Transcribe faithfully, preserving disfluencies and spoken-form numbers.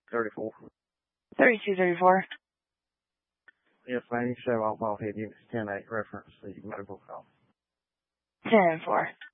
thirty-four. thirty-two thirty-four. Yes, ma'am. You show off all head units ten eight reference the medical call. ten four.